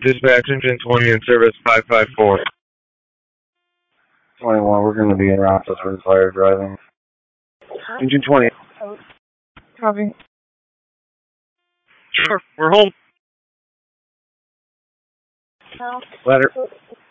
Dispatch engine 20 in service 554. 21, we're going to be in Rochester Fire driving. Engine 20. Copy. Sure, we're home. Ladder.